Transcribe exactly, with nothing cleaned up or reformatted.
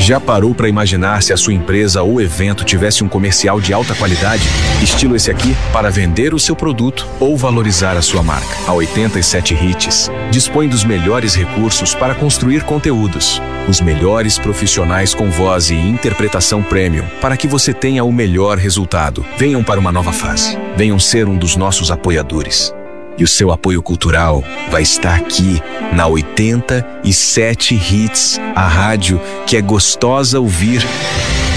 Já parou para imaginar se a sua empresa ou evento tivesse um comercial de alta qualidade, estilo esse aqui, para vender o seu produto ou valorizar a sua marca? A oitenta e sete Hits dispõe dos melhores recursos para construir conteúdos, os melhores profissionais com voz e interpretação premium para que você tenha o melhor resultado. Venham para uma nova fase. Venham ser um dos nossos apoiadores. E o seu apoio cultural vai estar aqui na oitenta e sete Hits, a rádio que é gostosa ouvir.